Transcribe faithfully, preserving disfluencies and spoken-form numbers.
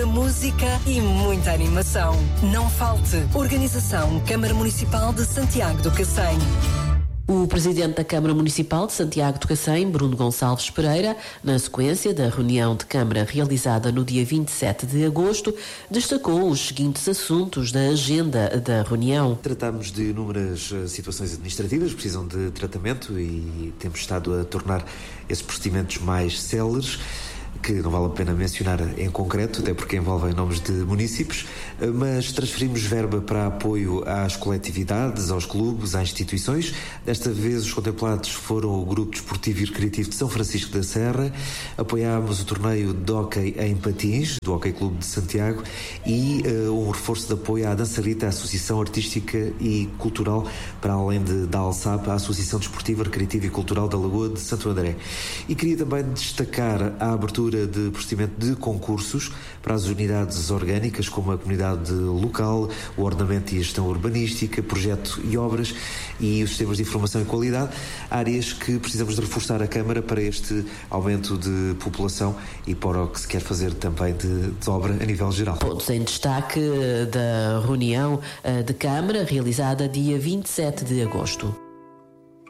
música e muita animação. Não falte. Organização Câmara Municipal de Santiago do Cacém. O Presidente da Câmara Municipal de Santiago do Cacém, Bruno Gonçalves Pereira, na sequência da reunião de Câmara realizada no dia vinte e sete de agosto, destacou os seguintes assuntos da agenda da reunião. Tratamos de inúmeras situações administrativas que precisam de tratamento e temos estado a tornar esses procedimentos mais céleres, que não vale a pena mencionar em concreto, até porque envolvem nomes de munícipes, mas transferimos verba para apoio às coletividades, aos clubes, às instituições. Desta vez os contemplados foram o Grupo Desportivo e Recreativo de São Francisco da Serra, apoiámos o torneio de hóquei em patins, do Hóquei Clube de Santiago, e uh, um reforço de apoio à Dançarita, a Associação Artística e Cultural, para além de, da ALSAP, a Associação Desportiva, Recreativa e Cultural da Lagoa de Santo André. E queria também destacar a abertura de procedimento de concursos para as unidades orgânicas, como a comunidade local, o ordenamento e a gestão urbanística, projeto e obras e os sistemas de informação e qualidade, áreas que precisamos de reforçar a Câmara para este aumento de população e para o que se quer fazer também de, de obra a nível geral. Pontos em destaque da reunião de Câmara realizada dia vinte e sete de agosto.